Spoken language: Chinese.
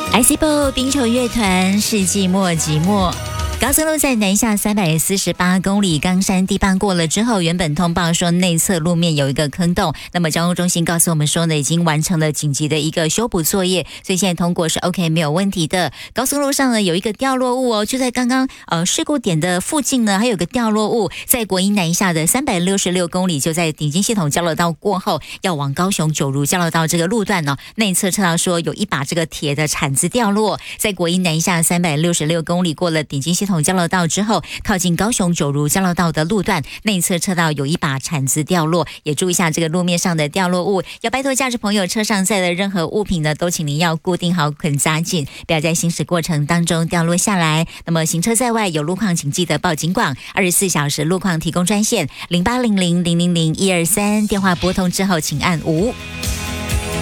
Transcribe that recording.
ICBO 冰球乐团世纪末寂寞。高速路在南下348公里，冈山地磅过了之后，原本通报说内侧路面有一个坑洞，那么交通中心告诉我们说呢，已经完成了紧急的一个修补作业，所以现在通过是 OK 没有问题的。高速路上呢有一个掉落物哦，就在刚刚事故点的附近呢，还有个掉落物，在国一南下的366公里，就在顶金系统交流道过后，要往高雄九如交流道这个路段呢，内侧车道说有一把这个铁的铲子掉落，在国一南下366公里过了顶金系统交流道之后，靠近高雄九如交流道的路段，内侧车道有一把铲子掉落，也注意一下这个路面上的掉落物，要拜托驾驶朋友车上载的任何物品呢，都请您要固定好捆扎紧，不要在行驶过程当中掉落下来。那么行车在外有路况请记得报警广，24小时路况提供专线0800000123，电话拨通之后请按5。